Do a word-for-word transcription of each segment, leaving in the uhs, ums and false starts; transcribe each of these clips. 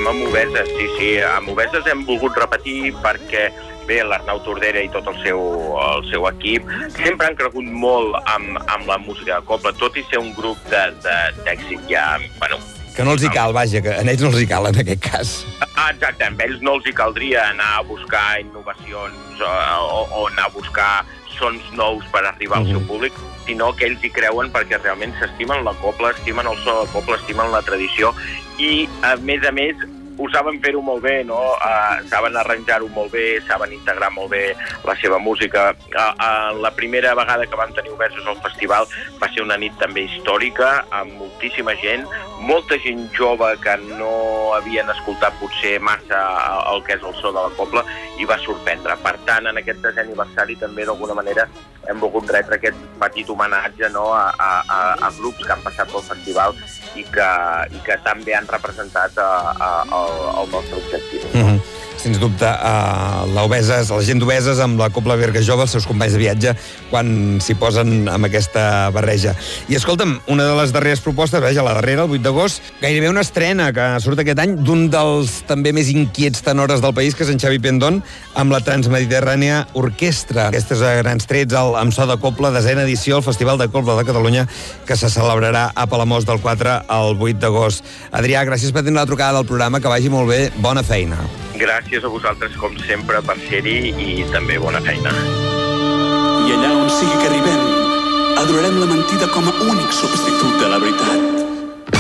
estem amb Obeses, sí, sí. Amb Obeses hem volgut repetir perquè bé, l'Arnau Tordera i tot el seu, el seu equip sempre han cregut molt amb, amb la música de Cobla, tot i ser un grup d'èxit ja, bueno... Que no els hi cal, vaja, que a ells no els hi cal en aquest cas. Exacte, a ells no els hi caldria anar a buscar innovacions o, o, o anar a buscar sons nous per arribar al seu públic, sinó que ells hi creuen perquè realment s'estimen la cobla, estimen el so de cobla, estimen la tradició i, a més a més, ho saben fer-ho molt bé, no? Uh, saben arranjar-ho molt bé, saben integrar molt bé la seva música. Uh, uh, la primera vegada que vam tenir Obeses al festival va ser una nit també històrica, amb moltíssima gent, molta gent jove que no havien escoltat potser massa el que és el so de la cobla i va sorprendre. Per tant, en aquest desè aniversari també d'alguna manera hem volgut retre aquest petit homenatge, no, a, a, a grups que han passat pel festival i que, i que també han representat a, a, a el nostre objectiu. Mm-hmm. Sens dubte, uh, l'Obeses, la gent d'Obeses amb la Cobla Berga Jove, els seus companys de viatge, quan s'hi posen amb aquesta barreja. I escolta'm, una de les darreres propostes, veja, la darrera, el vuit d'agost, gairebé una estrena que surt aquest any d'un dels també més inquiets tenores del país, que és en Xavi Pendón, amb la Transmediterrània Orquestra. Aquestes grans trets al, amb so de Cobla, desena edició al Festival de Cobla de Catalunya, que se celebrarà a Palamós del quatre al vuit d'agost. Adrià, gràcies per tenir la trucada del programa, que vagi molt bé, bona feina. Gràcies a vosaltres, com sempre, per ser-hi i també bona feina. I allà on sigui que arribem, adorarem la mentida com a únic substitut de la veritat.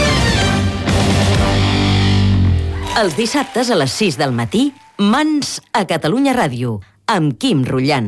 Els dissabtes a les sis del matí, Mans a Catalunya Ràdio, amb Quim Rullant.